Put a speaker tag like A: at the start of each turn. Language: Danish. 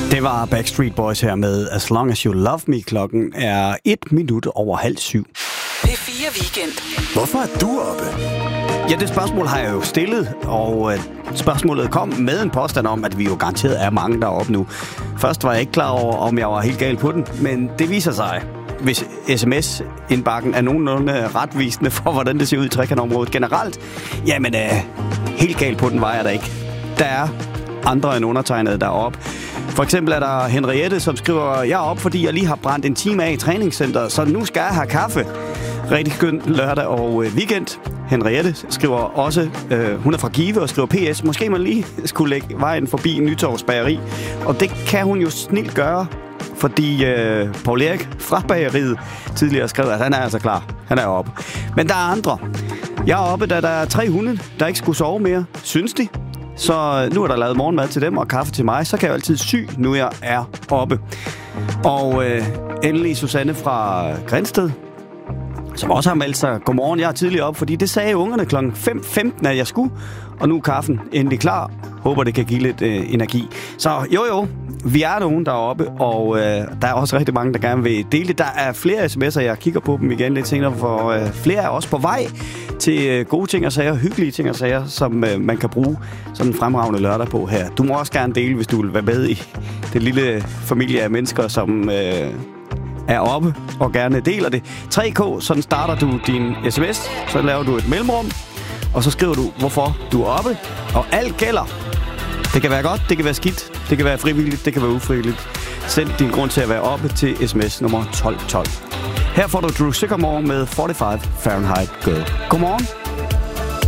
A: Det var Backstreet Boys her med As Long As You Love Me. Klokken er 7:01.
B: P4 Weekend.
C: Hvorfor er du oppe?
A: Ja, det spørgsmål har jeg jo stillet, og spørgsmålet kom med en påstand om, at vi jo garanteret er mange, der er oppe nu. Først var jeg ikke klar over, om jeg var helt gal på den, men det viser sig, hvis sms-indbakken er nogenlunde retvisende for, hvordan det ser ud i trekantområdet generelt, jamen helt galt på den var jeg da ikke. Der er andre end undertegnede deroppe. For eksempel er der Henriette, som skriver, jeg er op, fordi jeg lige har brændt en time af i træningscenteret, så nu skal jeg have kaffe. Rigtig skøn lørdag og weekend. Henriette skriver også, hun er fra Give og skriver PS, måske man lige skulle lægge vejen forbi Nytorvs bageri. Og det kan hun jo snilt gøre, fordi Paul Erik fra bageriet tidligere skrev, at han er altså klar. Han er oppe. Men der er andre. Jeg er oppe, da der er 3 hunde, der ikke skulle sove mere, synes de. Så nu er der lavet morgenmad til dem og kaffe til mig. Så kan jeg altid sy, nu jeg er oppe. Og endelig Susanne fra Grindsted, som også har meldt sig. Godmorgen, jeg er tidligere op, fordi det sagde ungerne kl. 5:15, at jeg skulle. Og nu er kaffen endelig klar. Håber, det kan give lidt energi. Så jo, vi er nogen deroppe, og der er også rigtig mange, der gerne vil dele det. Der er flere sms'er, jeg kigger på dem igen lidt senere, for flere er også på vej til gode ting og sager, hyggelige ting og sager, som man kan bruge sådan en fremragende lørdag på her. Du må også gerne dele, hvis du vil være med i det lille familie af mennesker, som er oppe og gerne deler det. 3K, sådan starter du din sms, så laver du et mellemrum, og så skriver du, hvorfor du er oppe, og alt gælder. Det kan være godt, det kan være skidt, det kan være frivilligt, det kan være ufrivilligt. Send din grund til at være oppe til sms nummer 1212. Her får du Drew Sycamore med 45 Fahrenheit Girl. Godmorgen.